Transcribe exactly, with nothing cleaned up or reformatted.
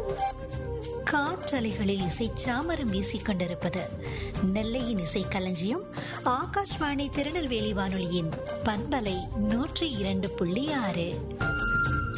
காற்றலைகளில் இசை சாமரம் வீசிக் கொண்டிருப்பது நெல்லையின் இசை களஞ்சியம் ஆகாஷ்வாணி திருநெல்வேலி வானொலியின் பண்பலை நூற்றி இரண்டு புள்ளி ஆறு.